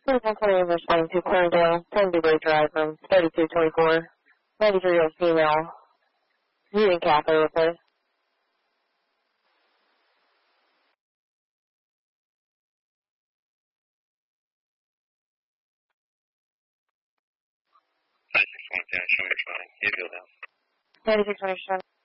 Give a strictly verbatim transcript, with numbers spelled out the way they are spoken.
one twenty responding to Clarendale, ten Dewey Drive from thirty-two twenty-four, ninety-three-year-old female, using catheter replace. ninety-six twenty-seven, show me responding. You go down. ninety-six twenty-seven.